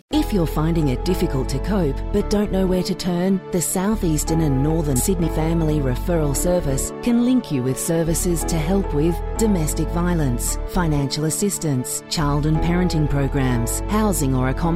If you're finding it difficult to cope but don't know where to turn, the South Eastern and Northern Sydney Family Referral Service can link you with services to help with domestic violence, financial assistance, child and parenting programs, housing or accommodation